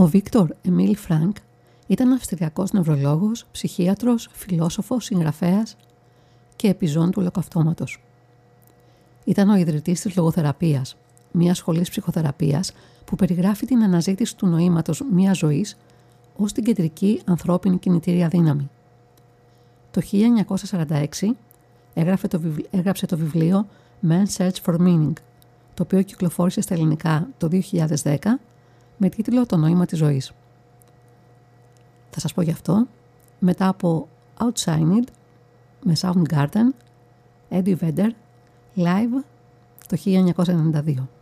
Ο Βίκτορ Εμίλ Φρανκ ήταν αυστριακός νευρολόγος, ψυχίατρος, φιλόσοφος, συγγραφέας και επιζών του ολοκαυτώματος. Ήταν ο ιδρυτής της λογοθεραπείας, μιας σχολής ψυχοθεραπείας που περιγράφει την αναζήτηση του νοήματος μιας ζωής ως την κεντρική ανθρώπινη κινητήρια δύναμη. Το 1946 έγραψε το βιβλίο Man's Search for Meaning, το οποίο κυκλοφόρησε στα ελληνικά το 2010 με τίτλο «Το νόημα της ζωής». Θα σας πω γι' αυτό μετά από Outshined με Soundgarden, Eddie Vedder, live το 1992.